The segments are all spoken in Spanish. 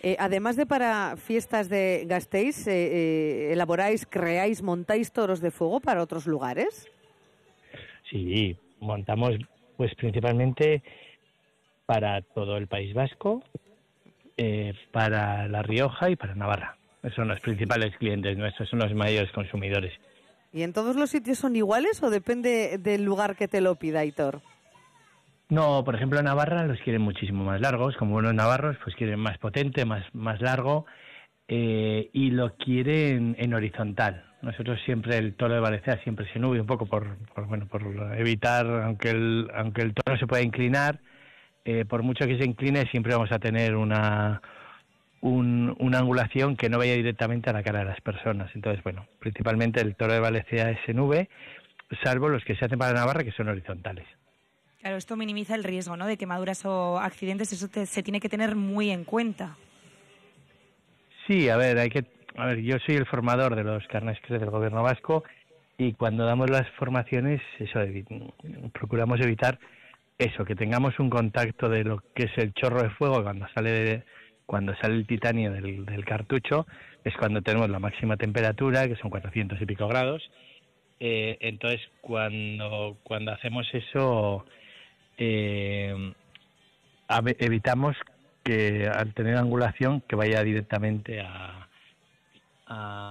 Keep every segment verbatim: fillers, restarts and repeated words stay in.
Eh, además de para fiestas de Gasteiz, eh, eh, ¿elaboráis, creáis, montáis toros de fuego para otros lugares? Sí, montamos pues principalmente para todo el País Vasco, eh, para La Rioja y para Navarra. Son los principales clientes nuestros, son los mayores consumidores. ¿Y en todos los sitios son iguales o depende del lugar que te lo pida, Aitor? No, por ejemplo, Navarra los quieren muchísimo más largos, como buenos navarros, pues quieren más potente, más, más largo, eh, y lo quieren en horizontal. Nosotros siempre, el toro de Valencia siempre se nube un poco por, por bueno, por evitar, aunque el, aunque el toro se pueda inclinar, eh, por mucho que se incline, siempre vamos a tener una, un, una angulación que no vaya directamente a la cara de las personas. Entonces, bueno, principalmente el toro de Valencia es en V, salvo los que se hacen para Navarra, que son horizontales. Claro, esto minimiza el riesgo, ¿no?, de quemaduras o accidentes. Eso te, se tiene que tener muy en cuenta. Sí, a ver, hay que, a ver, yo soy el formador de los carnés del Gobierno vasco y cuando damos las formaciones, eso, procuramos evitar eso, que tengamos un contacto de lo que es el chorro de fuego cuando sale de, cuando sale el titanio del, del cartucho, es cuando tenemos la máxima temperatura, que son cuatrocientos y pico grados. Eh, entonces, cuando cuando hacemos eso, eh, evitamos que al tener angulación que vaya directamente a, a...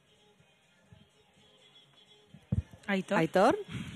¿Aitor? ¿Aitor?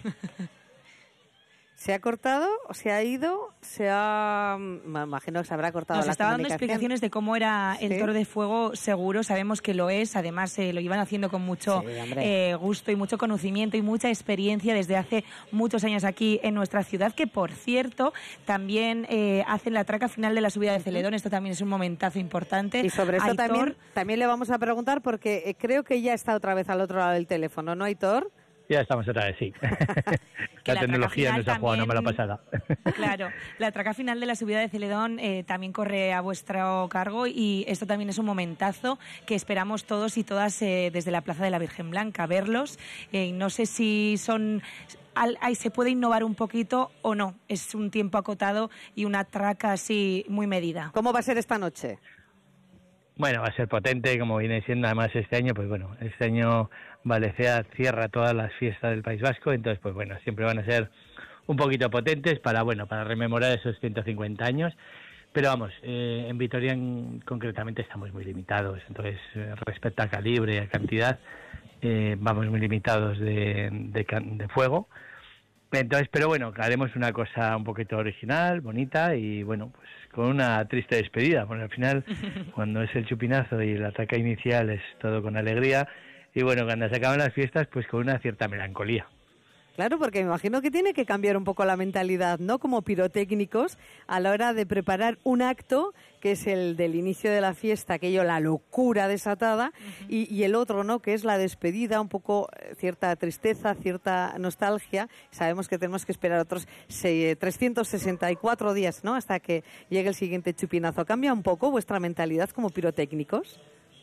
¿Se ha cortado? ¿Se ha ido? ¿Se ha...? Me imagino que se habrá cortado Nos la estaba dando comunicación. explicaciones de cómo era el ¿Sí? toro de fuego seguro. Sabemos que lo es. Además, eh, lo iban haciendo con mucho Sí, eh, gusto y mucho conocimiento y mucha experiencia desde hace muchos años aquí en nuestra ciudad, que, por cierto, también eh, hacen la traca final de la subida de Celedón. Esto también es un momentazo importante. Y sobre esto Aitor, también, también le vamos a preguntar, porque eh, creo que ya está otra vez al otro lado del teléfono, ¿no, Aitor? Ya estamos otra vez, sí. la, la tecnología nos ha jugado una mala pasada. Claro, la traca final de la subida de Celedón eh, también corre a vuestro cargo y esto también es un momentazo que esperamos todos y todas eh, desde la Plaza de la Virgen Blanca, verlos. Eh, no sé si son... Ahí se puede innovar un poquito o no. Es un tiempo acotado y una traca así muy medida. ¿Cómo va a ser esta noche? Bueno, va a ser potente, como viene siendo además este año, pues bueno, este año Valencia cierra todas las fiestas del País Vasco, entonces pues bueno, siempre van a ser un poquito potentes para, bueno, para rememorar esos ciento cincuenta años, pero vamos, eh, en Vitoria en, concretamente estamos muy limitados, entonces eh, respecto a calibre, a cantidad, eh, vamos muy limitados de, de, de fuego. Entonces, pero bueno, haremos una cosa un poquito original, bonita y bueno, pues con una triste despedida, porque al final cuando es el chupinazo y el ataque inicial es todo con alegría y bueno, cuando se acaban las fiestas pues con una cierta melancolía. Claro, porque me imagino que tiene que cambiar un poco la mentalidad, ¿no? Como pirotécnicos a la hora de preparar un acto que es el del inicio de la fiesta, aquello, la locura desatada, uh-huh. y, y el otro, ¿no? Que es la despedida, un poco cierta tristeza, cierta nostalgia. Sabemos que tenemos que esperar otros trescientos sesenta y cuatro días, ¿no? Hasta que llegue el siguiente chupinazo. ¿Cambia un poco vuestra mentalidad como pirotécnicos?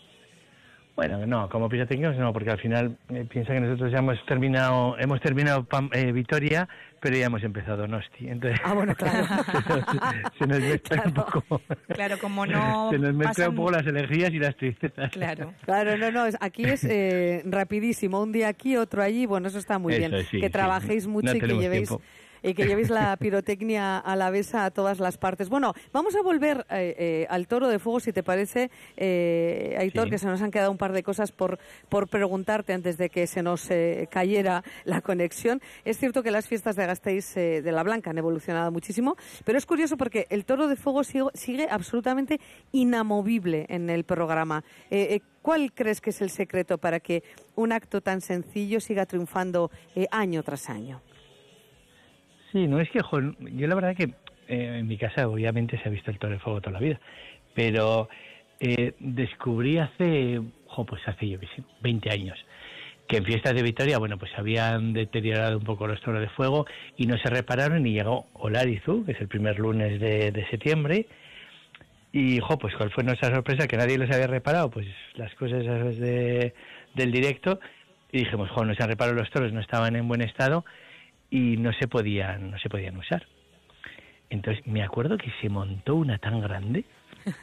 Bueno, no, como pirotécnicos no, porque al final eh, piensa que nosotros ya hemos terminado, hemos terminado eh, Vitoria, pero ya hemos empezado Donosti. Entonces, ah, bueno, claro. se, nos, se nos mezcla claro. un poco. Claro, como no. Se nos mezcla pasan... un poco las energías y las tristezas. Claro. Claro, no, no, aquí es eh, rapidísimo, un día aquí, otro allí, bueno, eso está muy eso, bien. Sí, que sí. trabajéis mucho no y que llevéis. Tiempo. Y que llevéis la pirotecnia a la besa a todas las partes. Bueno, vamos a volver eh, eh, al toro de fuego, si te parece, eh, Aitor, sí. que se nos han quedado un par de cosas por, por preguntarte antes de que se nos eh, cayera la conexión. Es cierto que las fiestas de Gasteiz eh, de la Blanca han evolucionado muchísimo, pero es curioso porque el toro de fuego sigue, sigue absolutamente inamovible en el programa. Eh, eh, ¿Cuál crees que es el secreto para que un acto tan sencillo siga triunfando eh, año tras año? Sí, no es que, jo, yo la verdad que eh, en mi casa obviamente se ha visto el toro de fuego toda la vida, pero eh, descubrí hace, jo, pues hace yo que sé, veinte años, que en fiestas de Vitoria, bueno, pues habían deteriorado un poco los toros de fuego y no se repararon y llegó Olarizu, que es el primer lunes de, de septiembre, y, jo, pues cuál fue nuestra sorpresa, que nadie los había reparado, pues las cosas de, del directo, y dijimos, jo, no se han reparado los toros, no estaban en buen estado, y no se podían no se podían usar. Entonces me acuerdo que se montó una tan grande